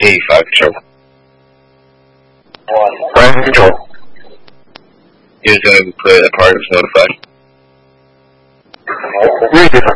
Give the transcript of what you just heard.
85 control. Prime control. He was going to put a part of notified. Read it.